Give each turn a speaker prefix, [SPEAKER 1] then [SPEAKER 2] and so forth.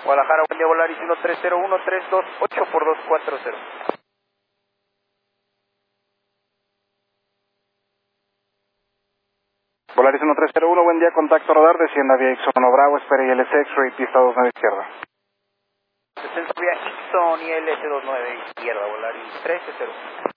[SPEAKER 1] Guadalajara, buen día, Volaris 1301-328 por 240.
[SPEAKER 2] Volaris 1301, buen día, contacto radar, descienda vía Ixono Bravo, espere ILS X-Ray, pista 29 izquierda.
[SPEAKER 1] Descenso vía Ixon y LS29 izquierda, Volaris 1301.